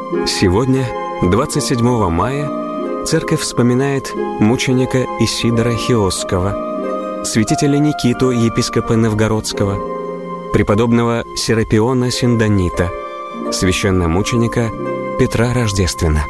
Сегодня, 27 мая, церковь вспоминает мученика Исидора Хиосского, святителя Никиту, епископа Новгородского, преподобного Серапиона Синдонита, священномученика Петра Рождествена.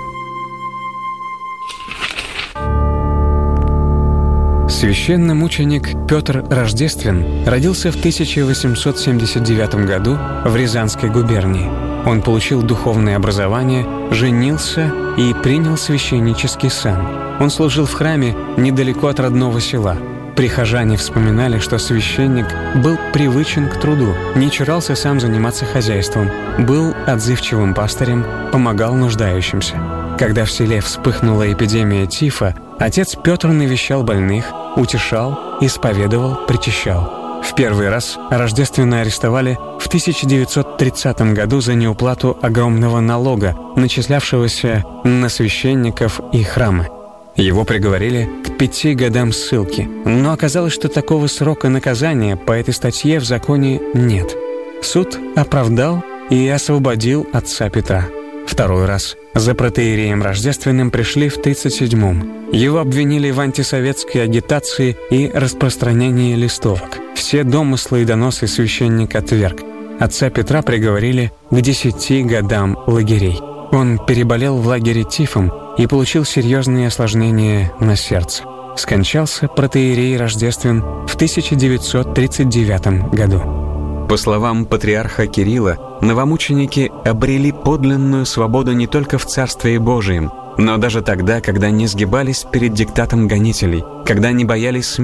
Священномученик Петр Рождествен родился в 1879 году в Рязанской губернии. Он получил духовное образование, женился и принял священнический сан. Он служил в храме недалеко от родного села. Прихожане вспоминали, что священник был привычен к труду, не чурался сам заниматься хозяйством, был отзывчивым пастырем, помогал нуждающимся. Когда в селе вспыхнула эпидемия тифа, отец Петр навещал больных, утешал, исповедовал, причащал. В первый раз Рождествена арестовали в 1930 году за неуплату огромного налога, начислявшегося на священников и храмы. Его приговорили к 5 годам ссылки, но оказалось, что такого срока наказания по этой статье в законе нет. Суд оправдал и освободил отца Петра. Второй раз за протоиереем Рождественным пришли в 1937-м. Его обвинили в антисоветской агитации и распространении листовок. Все домыслы и доносы священник отверг. Отца Петра приговорили к 10 годам лагерей. Он переболел в лагере тифом и получил серьезные осложнения на сердце. Скончался протоиерей Рождествен в 1939 году. По словам патриарха Кирилла, новомученики обрели подлинную свободу не только в Царстве Божием, но даже тогда, когда не сгибались перед диктатом гонителей, когда не боялись смерти.